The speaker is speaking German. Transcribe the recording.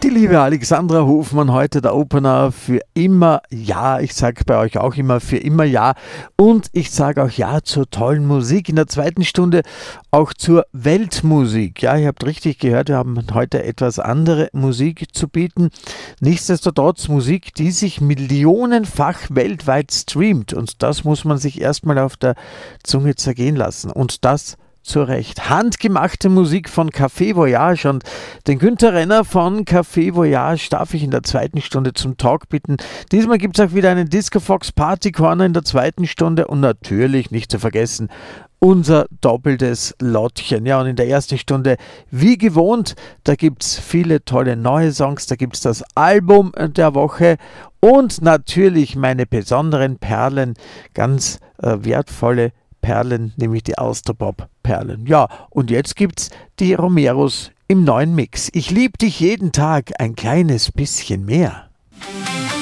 Die liebe Alexandra Hofmann, heute der Opener für immer ja. Ich sage bei euch auch immer für immer ja. Und ich sage auch ja zur tollen Musik. In der zweiten Stunde auch zur Weltmusik. Ja, ihr habt richtig gehört, wir haben heute etwas andere Musik zu bieten. Nichtsdestotrotz Musik, die sich millionenfach weltweit streamt. Und das muss man sich erstmal auf der Zunge zergehen lassen. Und das zu Recht. Handgemachte Musik von Café Voyage, und den Günther Renner von Café Voyage darf ich in der zweiten Stunde zum Talk bitten. Diesmal gibt es auch wieder einen Disco Fox Party Corner in der zweiten Stunde und natürlich nicht zu vergessen unser doppeltes Lottchen. Ja, und in der ersten Stunde, wie gewohnt, da gibt es viele tolle neue Songs, da gibt es das Album der Woche und natürlich meine besonderen Perlen, ganz wertvolle Perlen, nämlich die Austropop-Perlen. Ja, und jetzt gibt's die Romeros im neuen Mix. Ich lieb dich jeden Tag ein kleines bisschen mehr.